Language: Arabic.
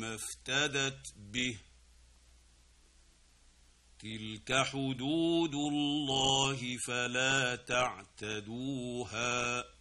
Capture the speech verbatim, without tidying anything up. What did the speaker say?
ما افتدت به تلك حدود الله فلا تعتدوها